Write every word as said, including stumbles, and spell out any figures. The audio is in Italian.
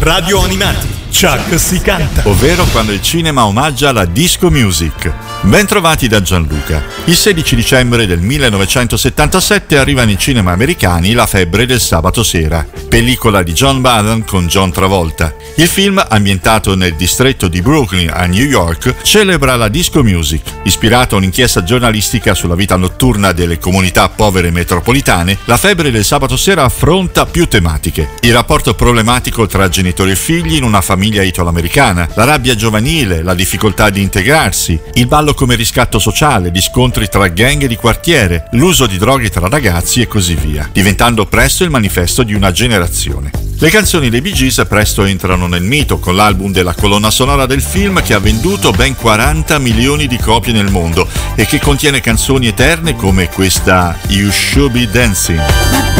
Radio Animati, Chuck si canta. Ovvero quando il cinema omaggia la disco music. Ben trovati da Gianluca. Il sedici dicembre del millenovecentosettantasette arriva nei cinema americani La febbre del sabato sera, pellicola di John Badham con John Travolta. Il film, ambientato nel distretto di Brooklyn a New York, celebra la disco music. Ispirato a un'inchiesta giornalistica sulla vita notturna delle comunità povere metropolitane, La febbre del sabato sera affronta più tematiche: il rapporto problematico tra genitori e figli in una famiglia italo-americana, la rabbia giovanile, la difficoltà di integrarsi, il ballo come riscatto sociale, gli scontri tra gang di quartiere, l'uso di droghe tra ragazzi e così via, diventando presto il manifesto di una generazione. Le canzoni dei Bee Gees presto entrano nel mito con l'album della colonna sonora del film, che ha venduto ben quaranta milioni di copie nel mondo e che contiene canzoni eterne come questa You Should Be Dancing.